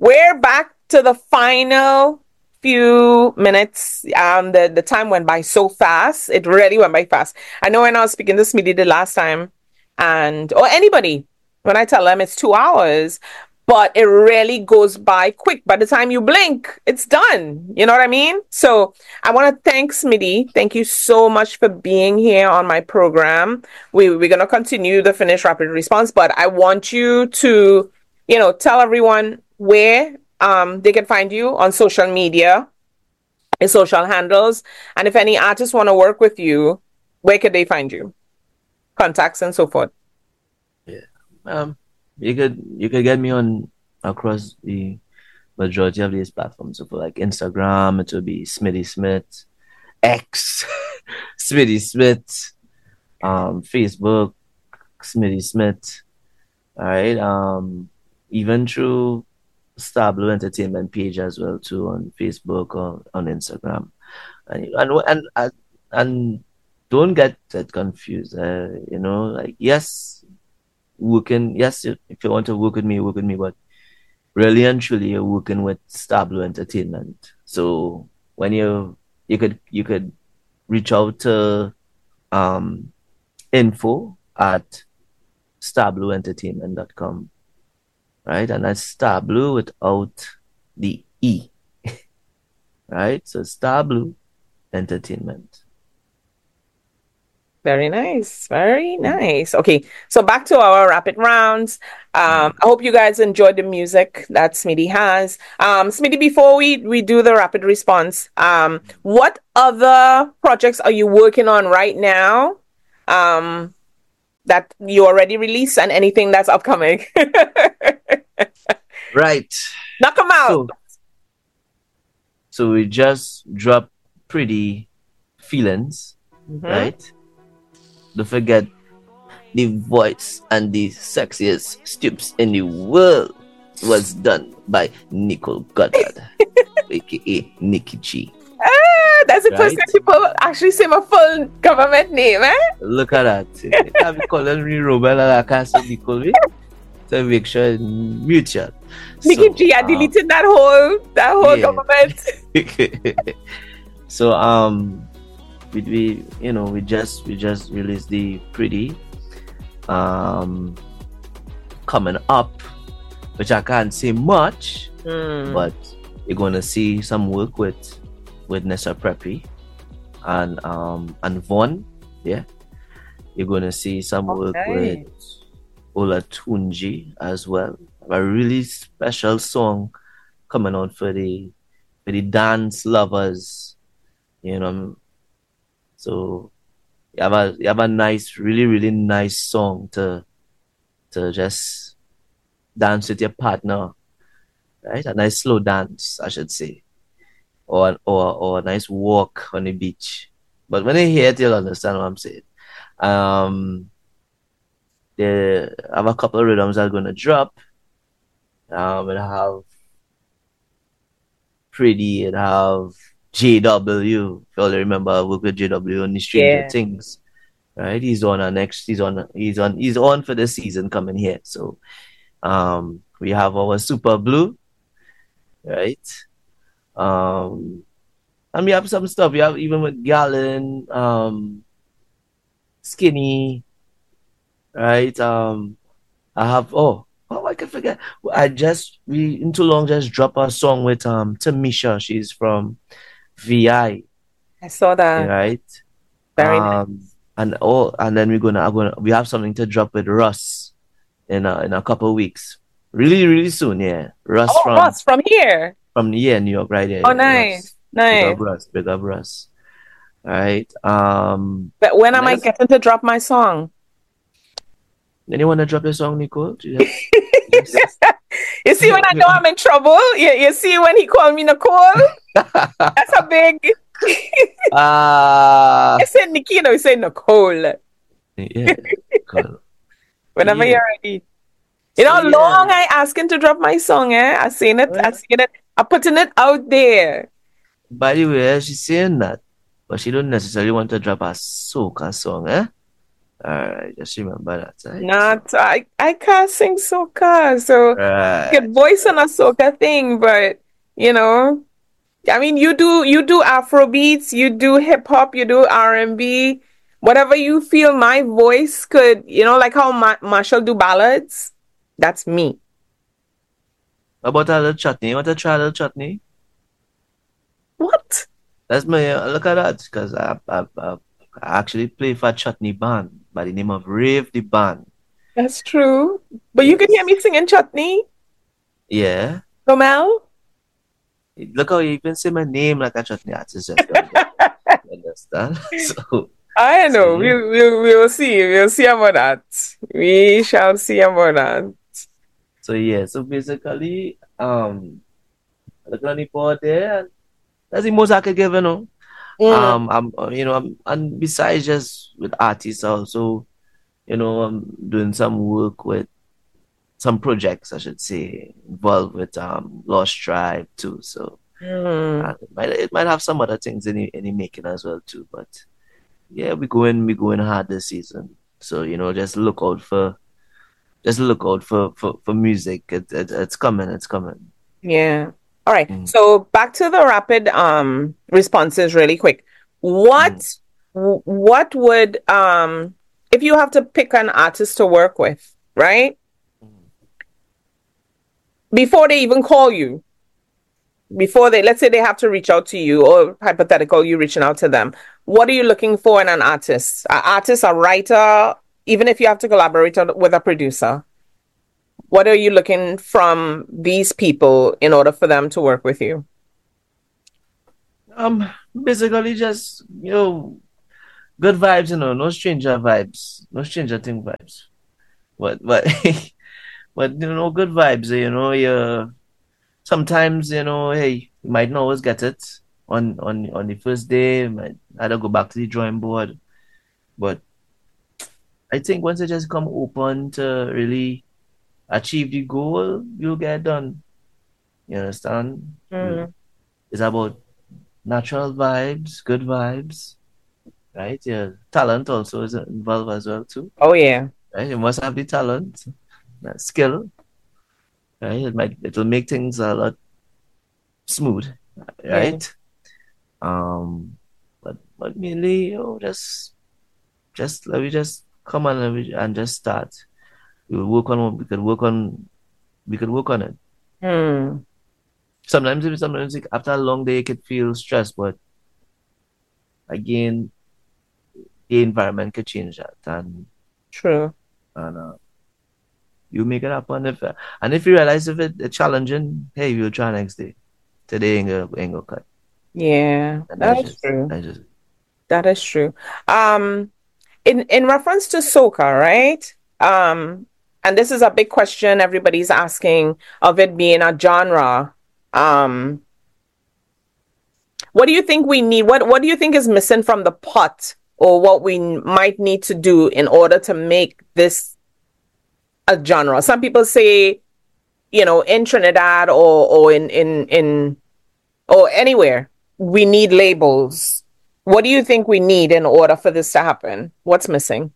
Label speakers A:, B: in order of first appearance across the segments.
A: we're back to the final few minutes. The time went by so fast. It really went by fast. I know when I was speaking to Smitty the last time, or anybody, when I tell them it's 2 hours, but it really goes by quick. By the time you blink, it's done. You know what I mean? So I want to thank Smitty. Thank you so much for being here on my program. We're going to continue the Finnish Rapid Response, but I want you to, tell everyone where they can find you on social media, your social handles, and if any artists want to work with you, where could they find you? Contacts and so forth.
B: Yeah. You could get me on across the majority of these platforms. So for like Instagram, it will be Smitty Smith, X, Smitty Smith, Facebook, Smitty Smith. All right. Even through Star Blue Entertainment page as well too on Facebook or on Instagram, and don't get that confused. Like yes, if you want to work with me, but really and truly you're working with Star Blue Entertainment. So when you could reach out to info at starblueentertainment.com, right? And that's Star Blue without the E, right? So Star Blue Entertainment.
A: Very nice. Very nice. Okay, so back to our rapid rounds. I hope you guys enjoyed the music that Smitty has. Smitty, before we do the rapid response, what other projects are you working on right now that you already released and anything that's upcoming?
B: Right.
A: Knock them out.
B: So we just dropped Pretty Feelings, right? Don't forget the voice and the sexiest stoops in the world was done by Nicole Goddard, aka Nikki G.
A: That's the first time people actually say my full government name, eh?
B: Look at that. I've been calling me Robert and I can't say Nicole. To make sure it's mutual.
A: Nikki G, I deleted that whole government.
B: So we just released the Pretty coming up, which I can't say much, but you're gonna see some work with Nessa Preppy and Vaughn. Yeah, you're gonna see some work with Ola Tunji as well. A really special song coming out for the dance lovers, So you have a nice, really, really nice song to just dance with your partner, right? A nice slow dance, I should say, or a nice walk on the beach. But when you hear it, you'll understand what I'm saying. They have a couple of rhythms that are gonna drop. And have Pretty and have JW. If you all remember, I work with JW on the Stranger Things, right? He's on for the season coming here. So, we have our Super Blue, right? And we have some stuff. We have even with Gallon, Skinny, right? I have I can forget. We in too long just drop a song with Tamisha. She's from VI.
A: I saw that.
B: Right.
A: Very nice.
B: And then we have something to drop with Russ in a couple of weeks. Really, really soon, yeah. Russ
A: from here.
B: From New York, right there.
A: Oh, nice.
B: Russ. Nice. Big up Russ. All right.
A: But when am I getting to drop my song?
B: Then you want to drop your song, Nicole?
A: You see when I know I'm in trouble? You see when he called me Nicole? That's a big... I said Nikki, he said Nicole.
B: Yeah, Nicole.
A: Whenever you're ready. You know how long I asking to drop my song, eh? I'm saying it. I'm putting it out there.
B: By the way, she's saying that, but she don't necessarily want to drop a soca song, eh? Alright, just remember that, right? So,
A: Not I can't sing soca, so I
B: right,
A: could voice on
B: right.
A: a soca thing, but you know, I mean, you do Afro beats, you do hip hop, you do R&B, whatever you feel my voice could, like how Marshall do ballads. That's me.
B: How about a little chutney? You want to try a little chutney?
A: What?
B: That's my look at that because I actually play for a chutney band by the name of Rave the Band.
A: That's true. But you can hear me
B: Yes.
A: singing Chutney,
B: Yeah.
A: Romel.
B: Look how you even say my name like a chutney artist just don't get it. You understand?
A: I
B: So
A: know.
B: yeah.
A: We will see. We'll see about that. We shall see about that.
B: So yeah. So basically, look on the board there. And that's the most I could give, you know.
A: Mm,
B: And besides just with artists also, I'm doing some work with some projects, I should say, involved with Lost Tribe too. So
A: mm.
B: it might have some other things in the making as well too. But yeah, we going hard this season. So just look out for music. It's coming. It's coming.
A: Yeah. All right.
B: Mm,
A: So back to the rapid responses really quick.
B: mm,
A: What would if you have to pick an artist to work with, right?
B: mm.
A: Before they even call you, before they, let's say they have to reach out to you, or hypothetical you reaching out to them, what are you looking for in an artist? An artist, a writer, even if you have to collaborate with a producer, what are you looking from these people in order for them to work with you?
B: Basically just good vibes. No stranger vibes, no stranger thing vibes. But but good vibes. You sometimes hey, you might not always get it on the first day. You might either go back to the drawing board. But I think once you just come open to really achieve the goal, you'll get done. You understand?
A: Mm,
B: It's about natural vibes, good vibes, right? Yeah, talent also is involved as well too,
A: oh yeah.
B: right? You must have the talent, that skill, right? It'll make things a lot smooth,
A: Yeah.
B: right? But mainly, just let me just come on and just start. We could work on it.
A: Hmm.
B: Sometimes after a long day, it could feel stressed, but again, the environment could change that,
A: True.
B: and you make it happen. If you realize if it's challenging, hey, you'll try next day. Today ain't gonna cut,
A: Yeah,
B: and that's
A: that's
B: just
A: true.
B: that's just
A: That is true. Um, in reference to soca, right? And this is a big question everybody's asking of it being a genre. Um, what do you think we need? What do you think is missing from the pot, or what we might need to do in order to make this a genre? Some people say, in Trinidad or in or anywhere, we need labels. What do you think we need in order for this to happen? What's missing?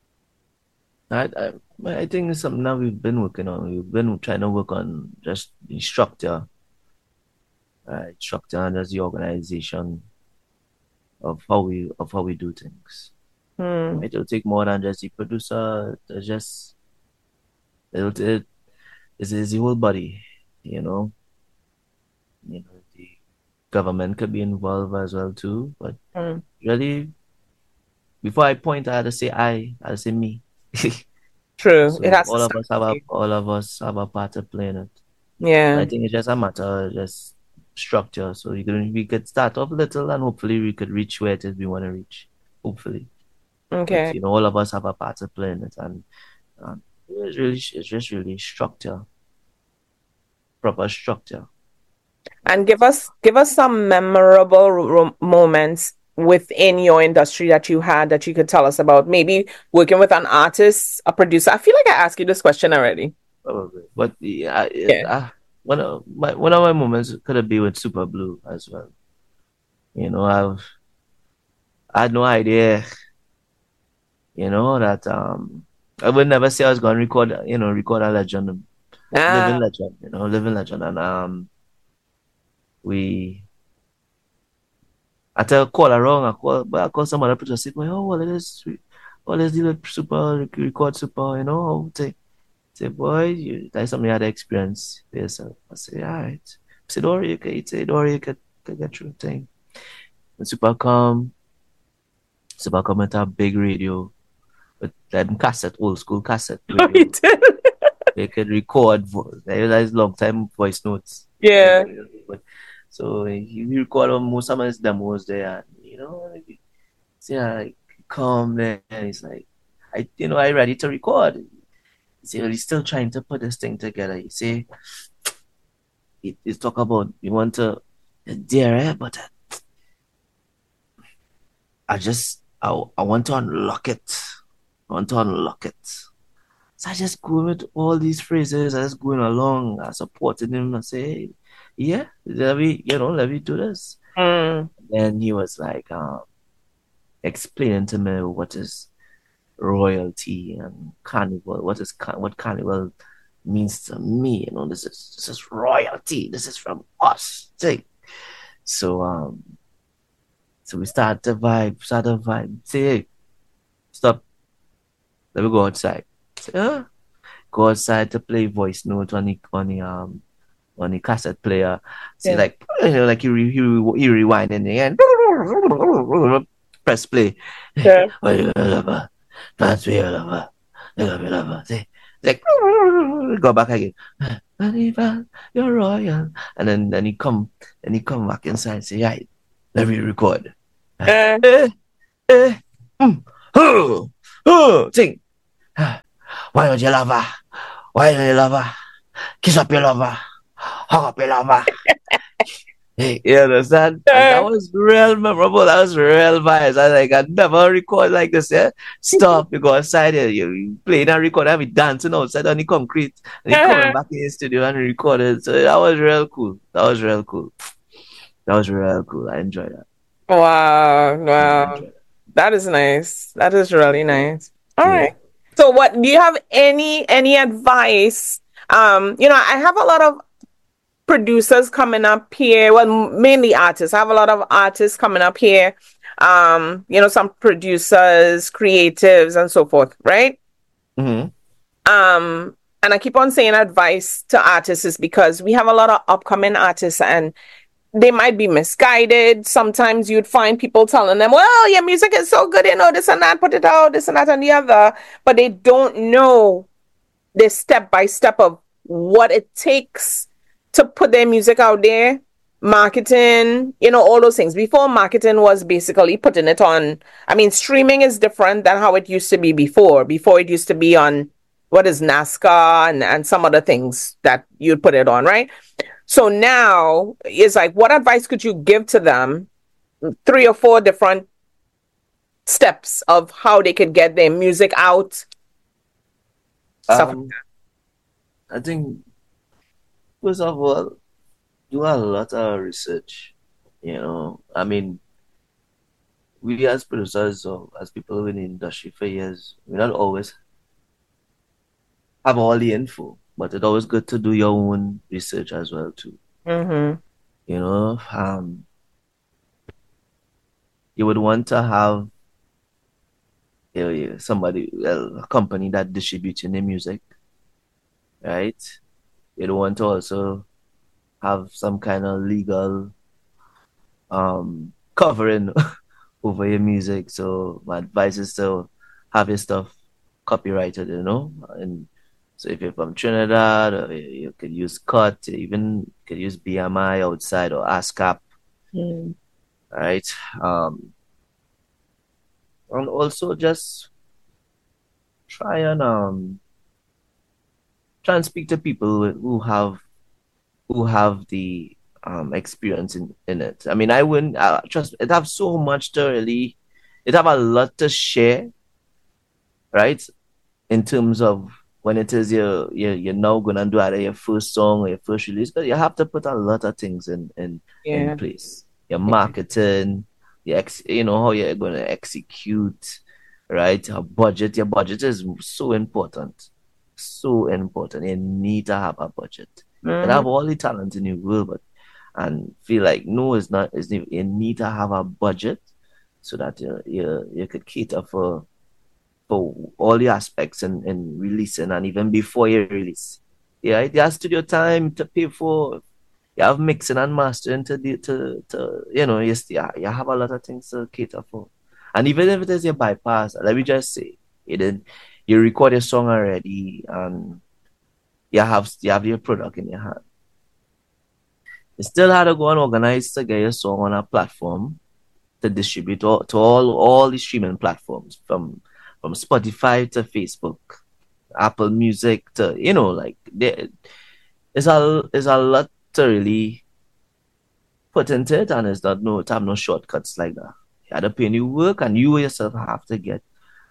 B: I think it's something that we've been working on. We've been trying to work on just the structure, structure and just the organization of how we do things.
A: Hmm,
B: It'll take more than just the producer. It's the whole body, you know. The government could be involved as well too. But
A: hmm.
B: really, before I point, I had to say me.
A: True. It
B: So
A: has to start with you.
B: all of us have a part to play in it. And I
A: Yeah.
B: think it's just a matter of just structure. So we could start off little and hopefully we could reach where it is we want to reach. Hopefully. But
A: Okay.
B: all of us have a part to play in it, and it's just really structure, proper structure.
A: And give us some memorable moments within your industry that you had that you could tell us about. Maybe working with an artist, a producer. I feel like I asked you this question already.
B: Probably. But yeah,
A: Yeah.
B: one of my moments could have been with Super Blue as well. I had no idea. you know, that I would never say I was gonna record a legend, living
A: Ah,
B: legend, living legend. And we I tell call around, I call some other people say, oh well let's do it super record super, say boy, that's something you had experience for yourself. I say, all right. I said, don't worry, you can get through the thing. And super come with a big radio with that cassette, old school cassette
A: oh, you
B: radio.
A: did?
B: They could record. I realized long time voice notes.
A: Yeah.
B: So he record on most of his demos there, and like, come there, and he's like, I ready to record. He's still trying to put this thing together. He say, he's talk about you want to, dare, but I want to unlock it. I want to unlock it. So I just go with all these phrases. I just going along, I supported him. I say, hey, yeah, let me do this.
A: Mm.
B: Then he was like, explaining to me what is royalty and carnival. What carnival means to me. This is royalty. This is from us. So we start to vibe. Say, hey, stop. Let me go outside. Say, huh? Go outside to play voice note on the cassette player. See,
A: Yeah.
B: like like you rewind in the end. Press play.
A: Yeah.
B: Oh, you love her. That's me, love her. You love her. See, like go back again. Aniva, you're royal. And then he come back inside and say, right, let me record.
A: Uh,
B: Eh, eh, oh, sing. Why don't you love her? Why don't you love her? Kiss up your lover. Hug up your lover. Hey, you understand? And that
A: uh,
B: was real memorable. That was real vibes. I never record like this. Yeah, stop. You go outside here. You playing and record. I be dancing outside on the concrete, and he coming back in the studio and recorded. So that was real cool. I enjoyed that.
A: wow.
B: I
A: Wow.
B: enjoyed that.
A: That is nice. That is really nice. All
B: Yeah.
A: right. So what do you have any advice? I have a lot of producers coming up here. Well, mainly artists. I have a lot of artists coming up here. Some producers, creatives, and so forth, right?
B: Mm-hmm.
A: And I keep on saying advice to artists is because we have a lot of upcoming artists and they might be misguided. Sometimes you'd find people telling them, well, your music is so good, this and that, put it out, this and that and the other, but they don't know the step by step of what it takes to put their music out there, marketing, all those things. Before, marketing was basically putting it on. I mean, streaming is different than how it used to be before. Before, it used to be on what is NASCAR and some other things that you'd put it on, right? So now it's like, what advice could you give to them? 3 or 4 different steps of how they could get their music out, stuff like
B: Um, I think first of all, do a lot of research. I mean, we as producers or as people in the industry for years, we not always have all the info, but it's always good to do your own research as well too.
A: that. Mm-hmm.
B: You know, you would want to have somebody, a company that distributes your music, right? You'd want to also have some kind of legal covering over your music. So my advice is to have your stuff copyrighted, and so if you're from Trinidad, you could use Cut, even could use BMI outside or ASCAP,
A: Mm.
B: right? And also just try and speak to people who have the experience in it. I mean, I wouldn't trust it have so much to really, it have a lot to share, right? In terms of when it is you're now gonna do either your first song or your first release, but you have to put a lot of things in
A: Yeah.
B: place. Your marketing, how you're gonna execute, right? Your budget is so important. So important. You need to have a budget. You can
A: Mm-hmm.
B: have all the talent in the world, but and feel like no, it's not. You need to have a budget so that you could cater for all the aspects in releasing and even before you release. Yeah, you have studio time to pay for. You have mixing and mastering to you have a lot of things to cater for. And even if it is your bypass, let me just say, you record a song already and you have your product in your hand. You still had to go and organize to get your song on a platform to distribute to all the streaming platforms from Spotify to Facebook, Apple Music to like there's a lot to really put into it, and it's not no to have no shortcuts like that. You had to put in your work, and you yourself have to get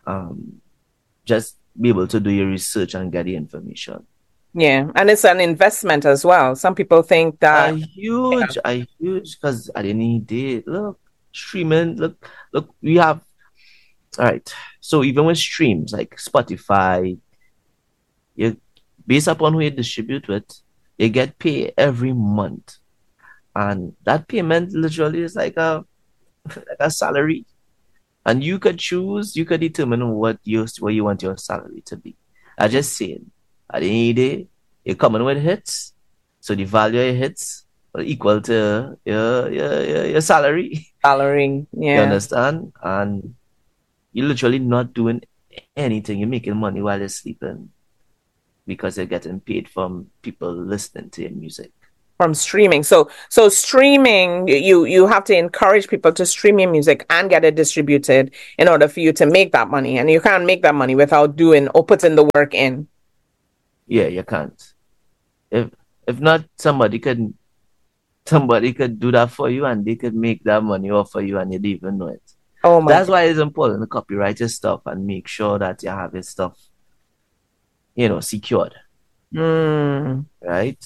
B: just be able to do your research and get the information.
A: Yeah, and it's an investment as well. Some people think that
B: A huge, because at the end of the day, look, streaming, look, we have, all right. So even with streams like Spotify, you based upon who you distribute with, you get paid every month, and that payment literally is like a salary, and you could determine what you want your salary to be. I just saying, at the end of the day, you're coming with hits, so the value of your hits will equal to your salary.
A: salary.
B: You
A: Yeah.
B: understand? And you're literally not doing anything. You're making money while you're sleeping because you're getting paid from people listening to your music.
A: From streaming. So streaming, you have to encourage people to stream your music and get it distributed in order for you to make that money. And you can't make that money without doing or putting the work in.
B: Yeah, you can't. If not, somebody could do that for you and they could make that money off for you and you didn't even know it.
A: Oh my
B: That's
A: God.
B: why it's important to copyright your stuff and make sure that you have your stuff, secured,
A: Mm,
B: right?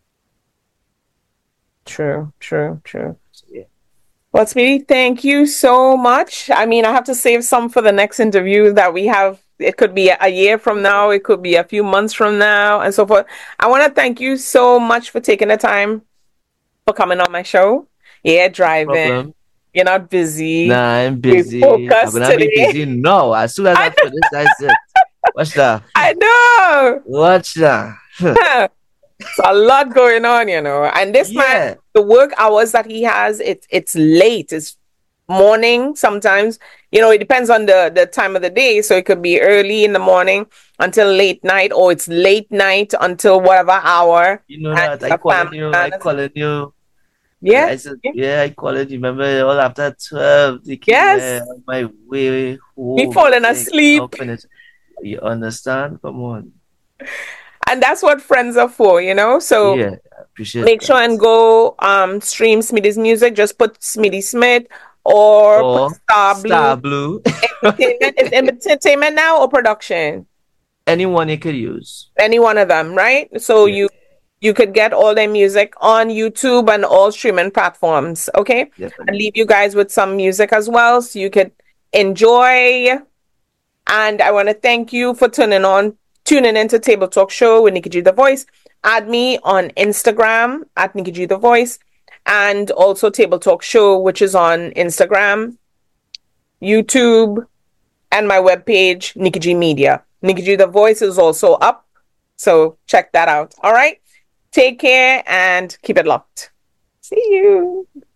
A: true.
B: So, yeah.
A: Well, Speedy, thank you so much. I mean, I have to save some for the next interview that we have. It could be a year from now, it could be a few months from now, and so forth. I want to thank you so much for taking the time for coming on my show. Yeah,
B: No
A: driving.
B: problem.
A: You're not busy.
B: Nah, I'm
A: We
B: busy. I'm
A: focused
B: gonna be
A: today.
B: busy now. As soon as I
A: I know.
B: finish, that's it. Watch that.
A: I know.
B: Watch that.
A: It's a lot going on, you know. And this man,
B: Yeah.
A: the work hours that he has, it's late. It's morning sometimes. You know, it depends on the time of the day. So it could be early in the morning until late night, or it's late night until whatever hour.
B: You know
A: And
B: that
A: he's a family
B: I
A: man.
B: call it you.
A: Yeah.
B: I said, yeah, I call it. Remember, all after 12, thinking, yeah,
A: Yes.
B: on my way
A: Me
B: home,
A: falling
B: thing,
A: asleep.
B: not finished. You understand? Come on.
A: And that's what friends are for, you know? So
B: Yeah, I appreciate
A: make sure
B: that.
A: and go stream Smitty's music. Just put Smitty Smith or put
B: Or
A: Star Blue.
B: Star Blue.
A: Entertainment. Is entertainment now or production?
B: Anyone you could use.
A: Any one of them, right? So
B: Yeah,
A: you could get all their music on YouTube and all streaming platforms. Okay. And
B: definitely.
A: leave you guys with some music as well so you could enjoy. And I want to thank you for tuning into Table Talk Show with Nikki G The Voice. Add me on Instagram at Nikki G The Voice, and also Table Talk Show, which is on Instagram, YouTube, and my webpage, Nikki G Media. Nikki G The Voice is also up, so check that out. All right. Take care and keep it locked. See you.